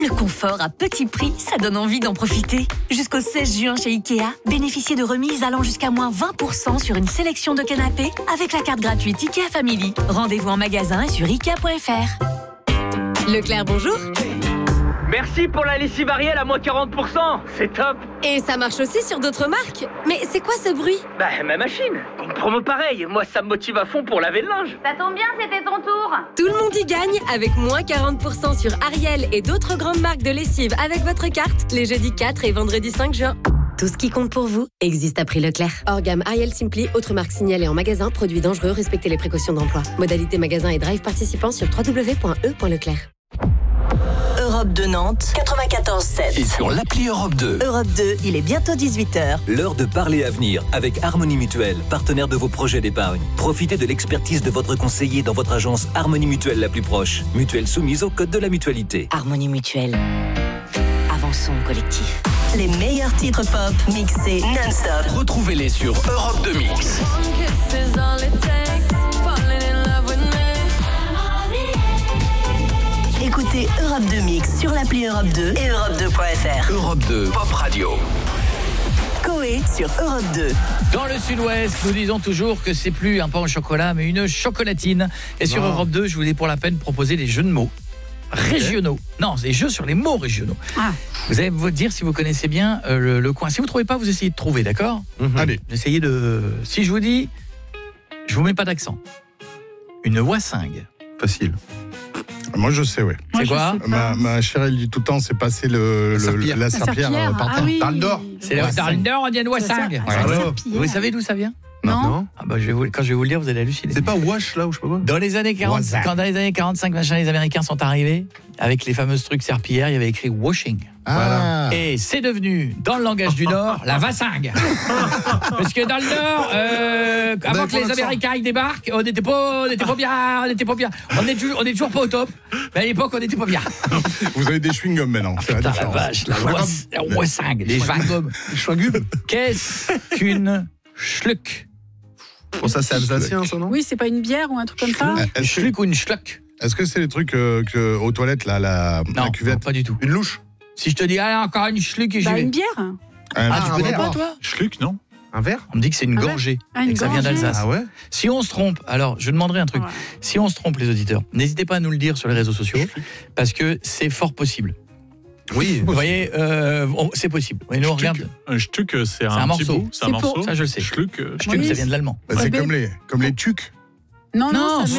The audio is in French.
Le confort à petit prix, ça donne envie d'en profiter. Jusqu'au 16 juin chez Ikea, bénéficiez de remises allant jusqu'à moins 20% sur une sélection de canapés avec la carte gratuite Ikea Family. Rendez-vous en magasin et sur Ikea.fr. Leclerc, bonjour. Merci pour la lessive Ariel à moins 40%, c'est top. Et ça marche aussi sur d'autres marques. Mais c'est quoi ce bruit? Bah, ma machine. Une promo pareille, moi ça me motive à fond pour laver le linge. Ça tombe bien, c'était ton tour. Tout le monde y gagne avec moins 40% sur Ariel et d'autres grandes marques de lessive avec votre carte les jeudis 4 et vendredi 5 juin. Tout ce qui compte pour vous existe à prix Leclerc. Hors gamme Ariel Simply, autres marques signalées en magasin, produits dangereux, respectez les précautions d'emploi. Modalité magasin et drive participants sur www.e.leclerc. Europe 2 Nantes, 94.7. Et sur l'appli Europe 2. Europe 2, il est bientôt 18h. L'heure de parler avenir avec Harmonie Mutuelle, partenaire de vos projets d'épargne. Profitez de l'expertise de votre conseiller dans votre agence Harmonie Mutuelle la plus proche. Mutuelle soumise au code de la mutualité. Harmonie Mutuelle. Avançons collectif. Les meilleurs titres pop mixés non-stop. Retrouvez-les sur Europe 2 Mix. Écoutez Europe 2 Mix sur l'appli Europe 2 et Europe2.fr. Europe 2 Pop Radio. Coé sur Europe 2. Dans le sud-ouest, nous disons toujours que c'est plus un pain au chocolat, mais une chocolatine. Et sur Europe 2, je vous ai pour la peine proposé des jeux de mots régionaux. Non, des jeux sur les mots régionaux. Vous allez vous dire si vous connaissez bien le coin. Si vous ne trouvez pas, vous essayez de trouver, d'accord ? Allez. Essayez de... Si je vous dis, je vous mets pas d'accent. Une wassingue. Facile. Moi, je sais, ouais. C'est quoi ? Ma chère, elle dit tout le temps, c'est passé la serpillière par terre. oui. Dans le Nord. C'est dans le Nord, on dit une wassingue. Vous savez d'où ça vient ? Non. Ah bah quand je vais vous le dire, vous allez halluciner. C'est pas wash, là, ou je sais pas quoi. Dans les années 40, quand dans les années 45, machin, les Américains sont arrivés, avec les fameuses trucs serpillères, il y avait écrit washing. Voilà. Et c'est devenu, dans le langage du Nord, la vassingue. Parce que dans le Nord, avant que les Américains ils débarquent, on n'était pas bien. On est toujours pas au top. Mais à l'époque, on n'était pas bien. Vous avez des chewing-gums maintenant. Ah, putain, la vache, la wassingue, les chewing-gums. Qu'est-ce qu'une schluck? Bon, ça, c'est alsacien, ça, non ? Oui, c'est pas une bière ou un truc comme ça. Une schluck ou une schluck? Est-ce que c'est les trucs aux toilettes, là, la cuvette ? Non, pas du tout. Une louche ? Si je te dis, allez, encore une schluck et j'y vais. Une bière. Tu connais pas, toi ? Schluck, non ? Un verre ? On me dit que c'est une gorgée et que ça vient d'Alsace. Ah ouais ? Si on se trompe, alors je demanderai un truc. Ouais. Si on se trompe, les auditeurs, n'hésitez pas à nous le dire sur les réseaux sociaux, parce que c'est fort possible. Oui. Vous voyez, c'est possible. Et nous, on regarde. Un stuck, c'est un petit morceau. bout, c'est un morceau. Ça, je le sais. Schluck, Schluck, ça vient de l'allemand. C'est comme les tucs. Non, ça